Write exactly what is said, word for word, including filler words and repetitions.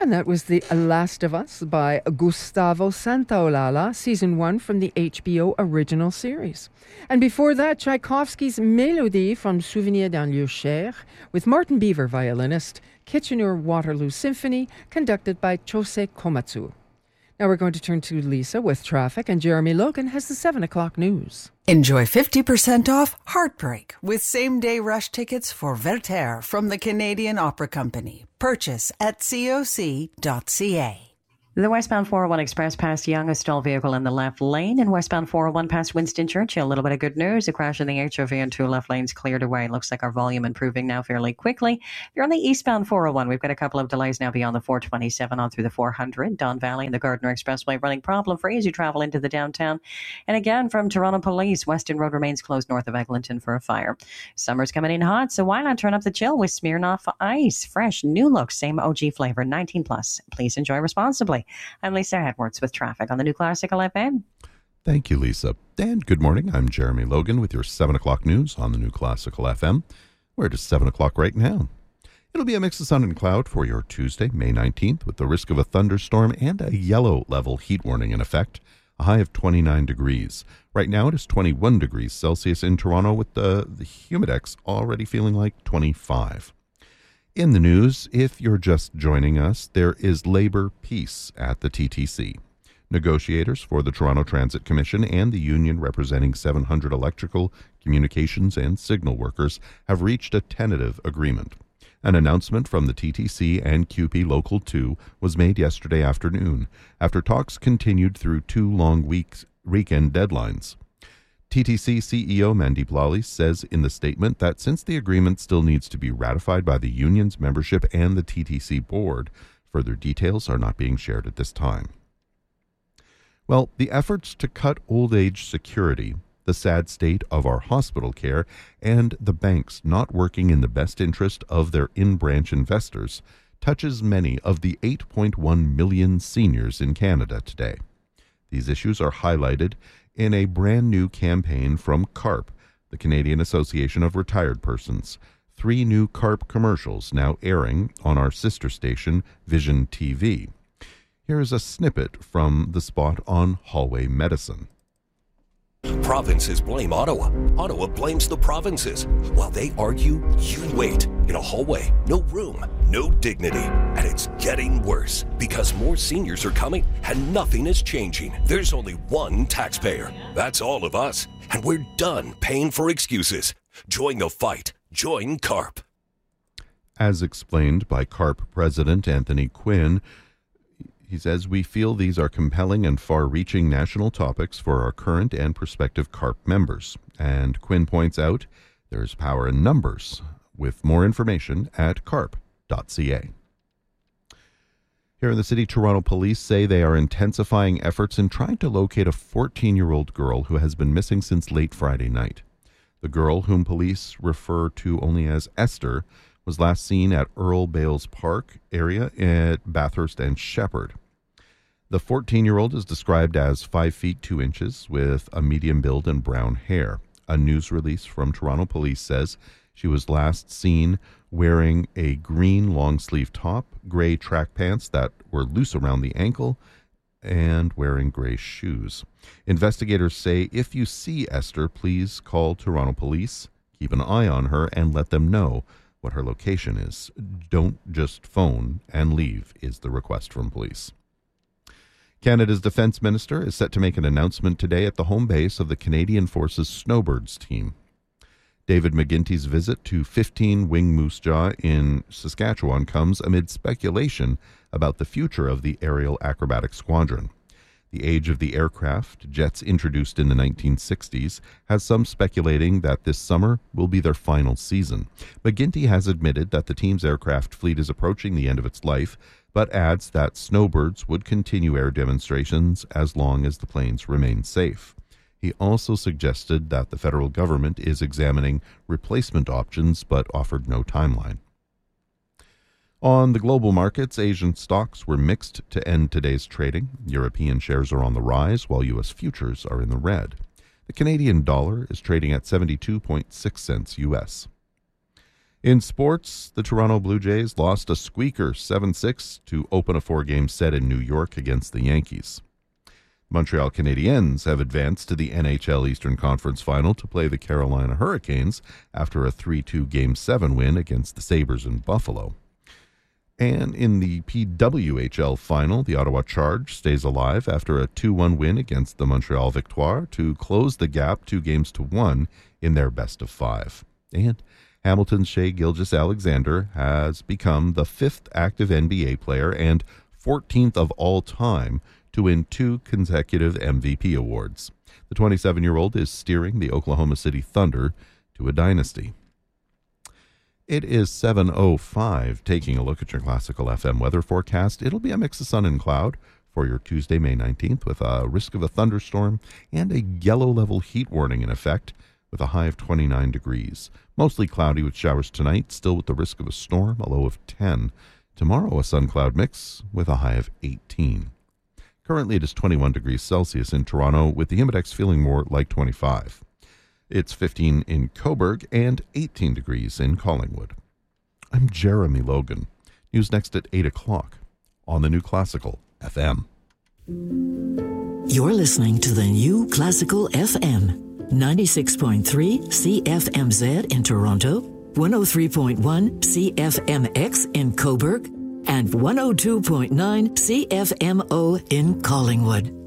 And that was The Last of Us by Gustavo Santaolalla, season one from the H B O original series. And before that, Tchaikovsky's Mélodie from Souvenir d'un lieu cher with Martin Beaver, violinist, Kitchener-Waterloo Symphony, conducted by Chose Komatsu. Now we're going to turn to Lisa with traffic, and Jeremy Logan has the seven o'clock news. Enjoy fifty percent off Heartbreak with same-day rush tickets for Werther from the Canadian Opera Company. Purchase at coc dot c a. The westbound four oh one Express past Yonge, a stalled vehicle in the left lane, and westbound four oh one past Winston Churchill. A little bit of good news. A crash in the H O V and two left lanes cleared away. Looks like our volume improving now fairly quickly. If you're on the eastbound four oh one, we've got a couple of delays now beyond the four twenty-seven on through the four hundred. Don Valley and the Gardiner Expressway running problem-free as you travel into the downtown. And again, from Toronto Police, Weston Road remains closed north of Eglinton for a fire. Summer's coming in hot, so why not turn up the chill with Smirnoff Ice? Fresh, new look, same O G flavor, nineteen plus. Please enjoy responsibly. I'm Lisa Edwards with traffic on the New Classical F M. Thank you, Lisa. And good morning. I'm Jeremy Logan with your seven o'clock news on the New Classical F M. We're at seven o'clock right now. It'll be a mix of sun and cloud for your Tuesday, May nineteenth, with the risk of a thunderstorm and a yellow level heat warning in effect. A high of twenty-nine degrees. Right now it is twenty-one degrees Celsius in Toronto, with the, the humidex already feeling like twenty-five. In the news, if you're just joining us, there is labor peace at the T T C. Negotiators for the Toronto Transit Commission and the union representing seven hundred electrical, communications, and signal workers have reached a tentative agreement. An announcement from the T T C and C U P E Local two was made yesterday afternoon, after talks continued through two long weeks, weekend deadlines. T T C C E O Mandeep Lally says in the statement that since the agreement still needs to be ratified by the union's membership and the T T C board, further details are not being shared at this time. Well, the efforts to cut old age security, the sad state of our hospital care, and the banks not working in the best interest of their in-branch investors touches many of the eight point one million seniors in Canada today. These issues are highlighted in a brand new campaign from CARP, the Canadian Association of Retired Persons. Three new CARP commercials now airing on our sister station, Vision T V. Here is a snippet from the spot on hallway medicine. Provinces blame Ottawa. Ottawa blames the provinces. While they argue, you wait. In a hallway, no room, no dignity. And it's getting worse because more seniors are coming and nothing is changing. There's only one taxpayer. That's all of us. And we're done paying for excuses. Join the fight. Join CARP. As explained by CARP President Anthony Quinn, he says, we feel these are compelling and far-reaching national topics for our current and prospective CARP members. And Quinn points out there is power in numbers, with more information at carp dot c a. Here in the city, Toronto police say they are intensifying efforts in trying to locate a fourteen-year-old girl who has been missing since late Friday night. The girl, whom police refer to only as Esther, was last seen at Earl Bales Park area at Bathurst and Shepherd. The fourteen-year-old is described as five feet two inches with a medium build and brown hair. A news release from Toronto Police says she was last seen wearing a green long-sleeve top, gray track pants that were loose around the ankle, and wearing gray shoes. Investigators say if you see Esther, please call Toronto Police, keep an eye on her, and let them know what her location is. Don't just phone and leave, is the request from police. Canada's Defence Minister is set to make an announcement today at the home base of the Canadian Forces Snowbirds team. David McGuinty's visit to fifteen Wing Moose Jaw in Saskatchewan comes amid speculation about the future of the Aerial Acrobatic Squadron. The age of the aircraft, jets introduced in the nineteen sixties, has some speculating that this summer will be their final season. McGuinty has admitted that the team's aircraft fleet is approaching the end of its life, but adds that snowbirds would continue air demonstrations as long as the planes remain safe. He also suggested that the federal government is examining replacement options, but offered no timeline. On the global markets, Asian stocks were mixed to end today's trading. European shares are on the rise, while U S futures are in the red. The Canadian dollar is trading at seventy-two point six cents U S. In sports, the Toronto Blue Jays lost a squeaker seven six to open a four-game set in New York against the Yankees. Montreal Canadiens have advanced to the N H L Eastern Conference Final to play the Carolina Hurricanes after a three two Game seven win against the Sabres in Buffalo. And in the P W H L Final, the Ottawa Charge stays alive after a two one win against the Montreal Victoire to close the gap two games to one in their best of five. And Hamilton's Shai Gilgeous-Alexander has become the fifth active N B A player and fourteenth of all time to win two consecutive M V P awards. The twenty-seven-year-old is steering the Oklahoma City Thunder to a dynasty. It is seven oh five. Taking a look at your Classical F M weather forecast, it'll be a mix of sun and cloud for your Tuesday, May nineteenth, with a risk of a thunderstorm and a yellow-level heat warning in effect, with a high of twenty-nine degrees. Mostly cloudy with showers tonight, still with the risk of a storm, a low of ten. Tomorrow, a sun-cloud mix with a high of eighteen. Currently, it is twenty-one degrees Celsius in Toronto, with the index feeling more like twenty-five. It's fifteen in Cobourg and eighteen degrees in Collingwood. I'm Jeremy Logan. News next at eight o'clock on the New Classical F M. You're listening to the New Classical F M. ninety-six point three C F M Z in Toronto, one oh three point one C F M X in Cobourg, and one oh two point nine C F M O in Collingwood.